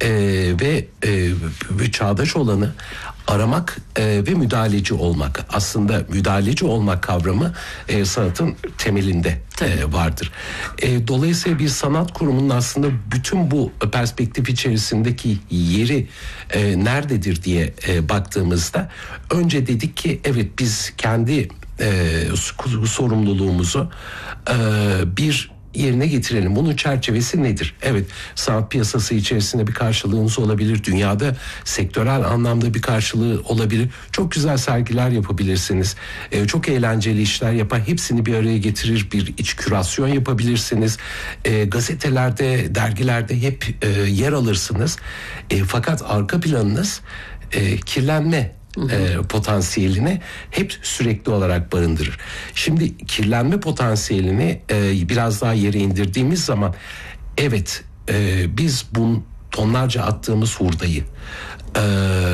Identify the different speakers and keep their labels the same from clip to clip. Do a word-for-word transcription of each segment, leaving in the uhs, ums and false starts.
Speaker 1: e, ve e, çağdaş olanı aramak e, ve müdahaleci olmak. Aslında müdahaleci olmak kavramı e, sanatın temelinde e, vardır. E, dolayısıyla bir sanat kurumunun aslında bütün bu perspektif içerisindeki yeri e, nerededir diye e, baktığımızda önce dedik ki evet biz kendi e, sorumluluğumuzu e, bir yerine getirelim. Bunun çerçevesi nedir? Evet, sanat piyasası içerisinde bir karşılığınız olabilir. Dünyada sektörel anlamda bir karşılığı olabilir. Çok güzel sergiler yapabilirsiniz. Ee, çok eğlenceli işler yapar. Hepsini bir araya getirir bir iç kürasyon yapabilirsiniz. Ee, gazetelerde, dergilerde hep e, yer alırsınız. E, fakat arka planınız e, kirlenme E, potansiyelini hep sürekli olarak barındırır. Şimdi kirlenme potansiyelini e, biraz daha yere indirdiğimiz zaman evet e, biz bu tonlarca attığımız hurdayı e,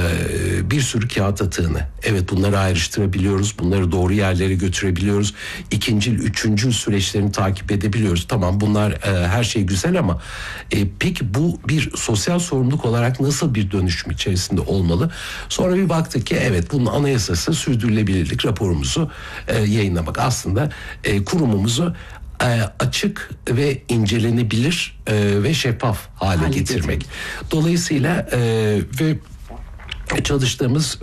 Speaker 1: bir sürü kağıt atığını evet bunları ayrıştırabiliyoruz, bunları doğru yerlere götürebiliyoruz, ikincil üçüncül süreçlerini takip edebiliyoruz. Tamam bunlar e, her şey güzel ama e, peki bu bir sosyal sorumluluk olarak nasıl bir dönüşüm içerisinde olmalı? Sonra bir baktık ki evet bunun anayasası sürdürülebilirlik raporumuzu e, yayınlamak, aslında e, kurumumuzu e, açık ve incelenebilir e, ve şeffaf hale, hale getirmek. getirmek. Dolayısıyla e, ve çalıştığımız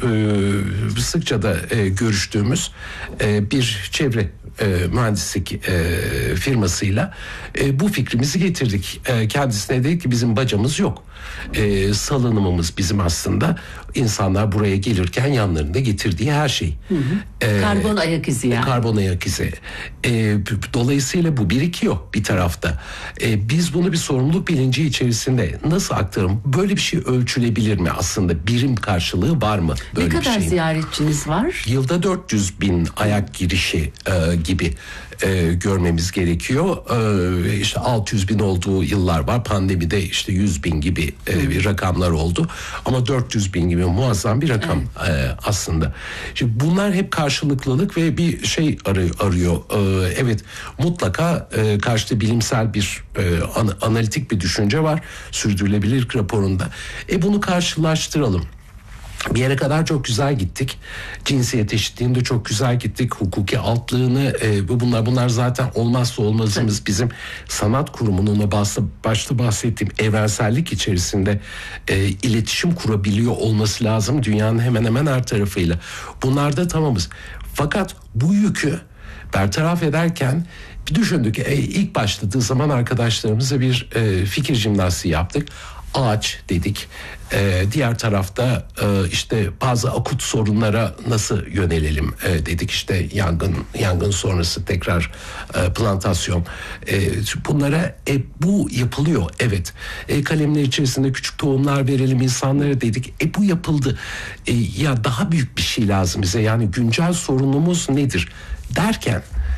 Speaker 1: e, sıkça da e, görüştüğümüz e, bir çevre e, mühendislik e, firmasıyla e, bu fikrimizi getirdik. E, kendisine dedik ki bizim bacamız yok. E, salınımımız bizim aslında insanlar buraya gelirken yanlarında getirdiği her şey. Hı hı. E,
Speaker 2: karbon ayak izi yani.
Speaker 1: Karbon ayak izi. E, dolayısıyla bu birikiyor bir tarafta. E, biz bunu bir sorumluluk bilinci içerisinde nasıl aktarım? Böyle bir şey ölçülebilir mi aslında? Birim karşılığı var mı? Böyle
Speaker 2: ne kadar
Speaker 1: bir şeyin?
Speaker 2: ziyaretçiniz var?
Speaker 1: Yılda dört yüz bin ayak girişi e, gibi e, görmemiz gerekiyor. E, işte altı yüz bin olduğu yıllar var. Pandemide işte yüz bin gibi e, bir rakamlar oldu. Ama dört yüz bin gibi muazzam bir rakam evet. e, aslında. Şimdi bunlar hep karşılıklılık ve bir şey arıyor. arıyor. E, evet mutlaka e, karşıda bilimsel bir e, an, analitik bir düşünce var. Sürdürülebilirlik raporunda. E bunu karşılaştıralım. Bir yere kadar çok güzel gittik. Cinsiyet eşitliğinde çok güzel gittik. Hukuki altlığını e, bunlar bunlar zaten olmazsa olmazımız. Evet. Bizim sanat kurumunun başta, başta bahsettiğim evrensellik içerisinde e, iletişim kurabiliyor olması lazım. Dünyanın hemen hemen her tarafıyla. Bunlarda tamamız. Fakat bu yükü bertaraf ederken bir düşündük. E, ilk başladığı zaman arkadaşlarımızla bir e, fikir jimnastiği yaptık. Ağaç dedik. Ee, diğer tarafta e, işte bazı akut sorunlara nasıl yönelelim e, dedik. İşte yangın, yangın sonrası tekrar e, plantasyon. E, bunlara e, bu yapılıyor. Evet. E, kalemler içerisinde küçük tohumlar verelim insanlara dedik. E bu yapıldı. E, ya daha büyük bir şey lazım bize. Yani güncel sorunumuz nedir derken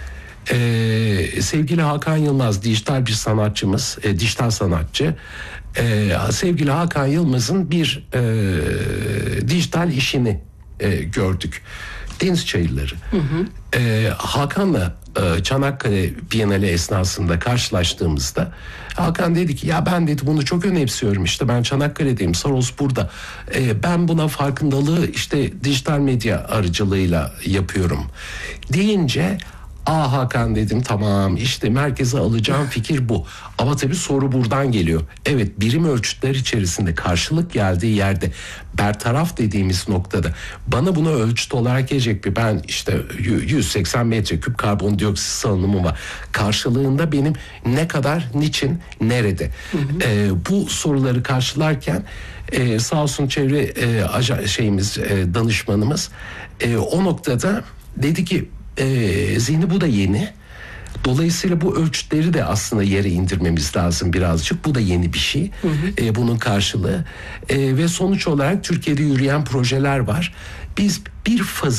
Speaker 1: Ee, sevgili Hakan Yılmaz dijital bir sanatçımız, e, dijital sanatçı. Ee, sevgili Hakan Yılmaz'ın bir e, dijital işini e, gördük. Deniz çayırları. Hı hı. Ee, Hakan'la e, Çanakkale Bienali esnasında karşılaştığımızda Hakan dedi ki ya ben dedi bunu çok önemsiyorum, işte ben Çanakkale'deyim, Saros burada. Ee, ben buna farkındalığı işte dijital medya aracılığıyla yapıyorum deyince Aa Hakan dedim, tamam işte merkeze alacağım fikir bu. Ama tabii soru buradan geliyor. Evet, birim ölçütler içerisinde karşılık geldiği yerde bertaraf dediğimiz noktada bana buna ölçüt olarak gelecek bir, ben işte yüz seksen metreküp karbondioksit salınımı var. Karşılığında benim ne kadar, niçin, nerede? Hı hı. Ee, bu soruları karşılarken e, sağ olsun çevre e, aja, şeyimiz e, danışmanımız e, o noktada dedi ki E, zihni bu da yeni. Dolayısıyla bu ölçütleri de aslında yere indirmemiz lazım birazcık. Bu da yeni bir şey. Hı hı. E, bunun karşılığı. E, ve sonuç olarak Türkiye'de yürüyen projeler var. Biz bir fazına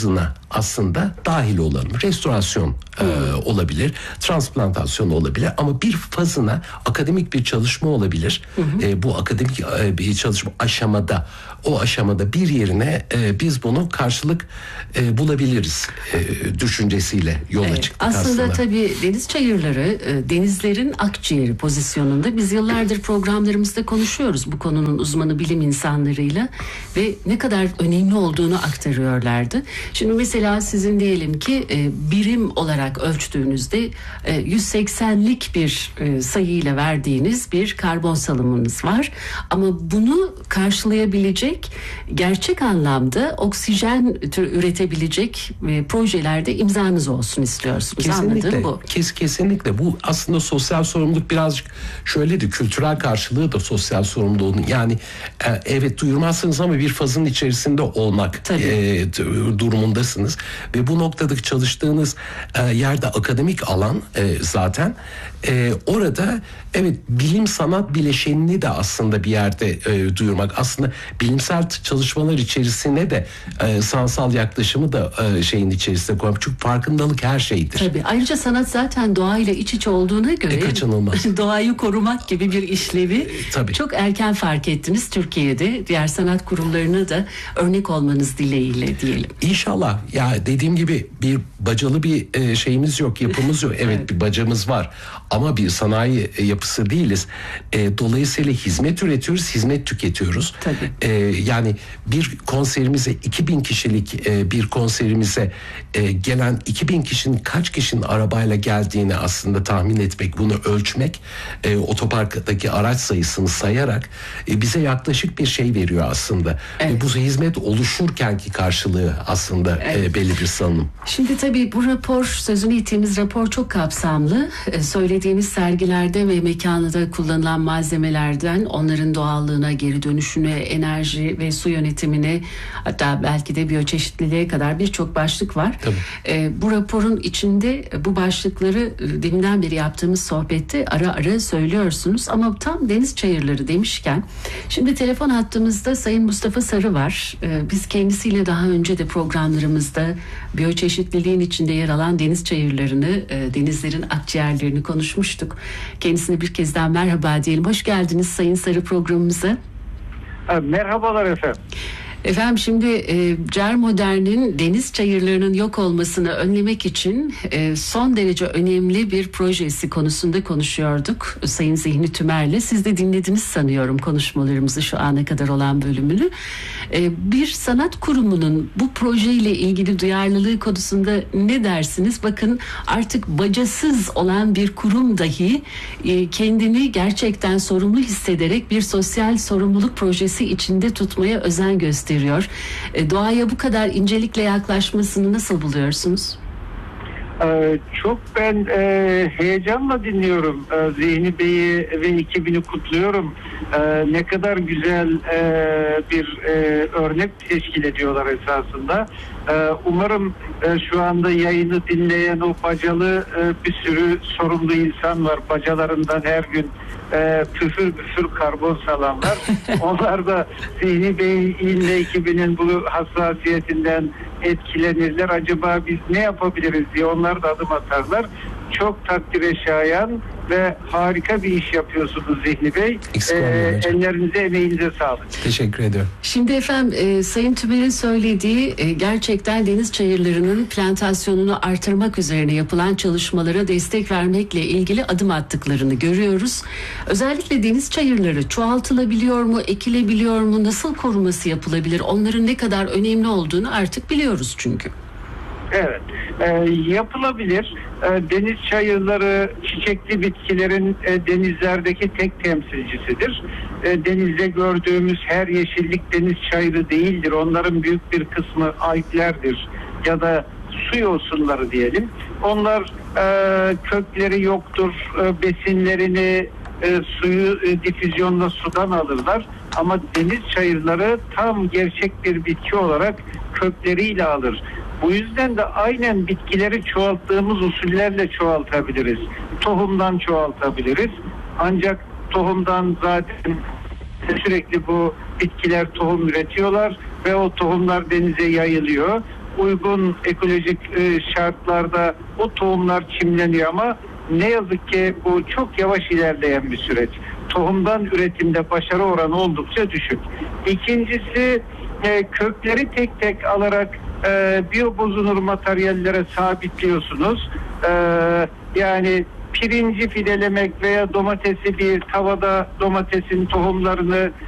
Speaker 1: aslında dahil olalım. Restorasyon e, olabilir, transplantasyon olabilir ama bir fazına akademik bir çalışma olabilir. Hı hı. E, bu akademik e, bir çalışma aşamada, o aşamada bir yerine e, biz bunu karşılık e, bulabiliriz e, düşüncesiyle yola
Speaker 2: evet,
Speaker 1: çıktık
Speaker 2: aslında.
Speaker 1: Aslında
Speaker 2: tabii deniz çayırları e, denizlerin akciğeri pozisyonunda. Biz yıllardır programlarımızda konuşuyoruz bu konunun uzmanı bilim insanlarıyla ve ne kadar önemli olduğunu aktarıyorlardı. Şimdi mesela sizin diyelim ki e, birim olarak ölçtüğünüzde e, yüz seksenlik bir e, sayıyla verdiğiniz bir karbon salımınız var. Ama bunu karşılayabilecek, gerçek anlamda oksijen üretebilecek e, projelerde imzanız olsun istiyorsunuz.
Speaker 1: Kesinlikle,
Speaker 2: Anladığım bu.
Speaker 1: Kes, kesinlikle bu aslında sosyal sorumluluk birazcık şöyledir, kültürel karşılığı da sosyal sorumluluğun, yani e, evet duyurmazsınız ama bir fazın içerisinde olmak e, durumundasınız ve bu noktadaki çalıştığınız e, yerde akademik alan e, zaten e, orada evet bilim sanat bileşenini de aslında bir yerde e, duyurmak, aslında bilimsel çalışmalar içerisine de e, sanatsal yaklaşımı da e, şeyin içerisine koymak, çünkü farkındalık her şeydir.
Speaker 2: Tabii. Ayrıca sanat zaten doğayla iç içe olduğuna göre
Speaker 1: e, kaçınılmaz.
Speaker 2: doğayı korumak gibi bir işlevi e,
Speaker 1: tabii.
Speaker 2: çok erken fark ettiniz. Türkiye'de diğer sanat kurumlarına da örnek olmanız dileğiyle diyelim.
Speaker 1: İnşallah. Ya dediğim gibi bir bacalı bir e, şeyimiz yok, yapımız yok. Evet, evet bir bacamız var ama bir sanayi e, yapısı değiliz. E, dolayısıyla hizmet üretiyoruz, hizmet tüketiyoruz.
Speaker 2: Tabii.
Speaker 1: E, yani bir konserimize iki bin kişilik e, bir konserimize e, gelen iki bin kişinin kaç kişinin arabayla geldiğini aslında tahmin etmek, bunu ölçmek, e, otoparktaki araç sayısını sayarak e, bize yaklaşık bir şey veriyor aslında. Evet. E, bu hizmet oluşurkenki karşılığı aslında evet. e, belli bir salınım.
Speaker 2: Şimdi tabii bu rapor, sözünü ettiğimiz rapor çok kapsamlı. E, söylediğimiz sergilerde ve mekanında kullanılan malzemelerden onların doğallığına, geri dönüşüne, enerji ve su yönetimine, hatta belki de biyoçeşitliliğe kadar birçok başlık var. E, bu raporun içinde bu başlıkları e, deminden beri yaptığımız sohbette ara ara söylüyorsunuz ama tam deniz çayırları demişken şimdi telefon hattımızda Sayın Mustafa Sarı var. E, biz kendisiyle daha önce de programlarımızda biyoçeşitliliğin içinde yer alan deniz çayırlarını, e, denizlerin akciğerlerini konuşmuştuk. Kendisine bir kez daha merhaba diyelim. Hoş geldiniz Sayın Sarı programımıza.
Speaker 3: Merhabalar efendim.
Speaker 2: Efendim şimdi e, Cermodern'in deniz çayırlarının yok olmasını önlemek için e, son derece önemli bir projesi konusunda konuşuyorduk Sayın Zihni Tümer'le. Siz de dinlediniz sanıyorum konuşmalarımızı, şu ana kadar olan bölümünü. E, bir sanat kurumunun bu projeyle ilgili duyarlılığı konusunda ne dersiniz? Bakın artık bacasız olan bir kurum dahi e, kendini gerçekten sorumlu hissederek bir sosyal sorumluluk projesi içinde tutmaya özen gösteriyor. E, doğaya bu kadar incelikle yaklaşmasını nasıl buluyorsunuz?
Speaker 3: Ee, çok ben e, heyecanla dinliyorum. Ee, Zihni Bey'i ve ekibini kutluyorum. Ee, ne kadar güzel e, bir e, örnek teşkil ediyorlar esasında. Ee, umarım e, şu anda yayını dinleyen o bacalı e, bir sürü sorumlu insan var. Bacalarından her gün e, püfür püfür karbon salanlar. Onlar da Zihni Bey'in ve ekibinin bu hassasiyetinden etkilenirler. Acaba biz ne yapabiliriz diye onlar da adım atarlar. Çok takdire şayan ve harika bir iş yapıyorsunuz Zihni Bey. Ee, ellerinize, emeğinize sağlık.
Speaker 1: Teşekkür ediyorum.
Speaker 2: Şimdi efendim e, Sayın Tümer'in söylediği e, gerçekten deniz çayırlarının plantasyonunu artırmak üzerine yapılan çalışmalara destek vermekle ilgili adım attıklarını görüyoruz. Özellikle deniz çayırları çoğaltılabiliyor mu, ekilebiliyor mu, nasıl koruması yapılabilir? Onların ne kadar önemli olduğunu artık biliyoruz çünkü.
Speaker 3: Evet, e, yapılabilir. E, deniz çayırları çiçekli bitkilerin e, denizlerdeki tek temsilcisidir. E, denizde gördüğümüz her yeşillik deniz çayırı değildir. Onların büyük bir kısmı alglerdir ya da su yosunları diyelim. Onlar e, kökleri yoktur, e, besinlerini e, suyu e, difüzyonla sudan alırlar. Ama deniz çayırları tam gerçek bir bitki olarak kökleriyle alır. Bu yüzden de aynen bitkileri çoğalttığımız usullerle çoğaltabiliriz. Tohumdan çoğaltabiliriz. Ancak tohumdan zaten sürekli bu bitkiler tohum üretiyorlar ve o tohumlar denize yayılıyor. uygun ekolojik e, şartlarda o tohumlar çimleniyor ama ne yazık ki bu çok yavaş ilerleyen bir süreç. Tohumdan üretimde başarı oranı oldukça düşük. İkincisi e, kökleri tek tek alarak e, biyobozunur materyallere sabitliyorsunuz. E, yani pirinci fidelemek veya domatesi bir tavada domatesin tohumlarını